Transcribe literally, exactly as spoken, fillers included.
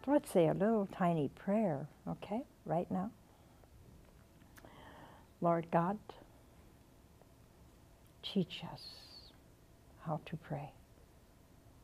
Let's say a little tiny prayer, okay, right now. Lord God, teach us how to pray.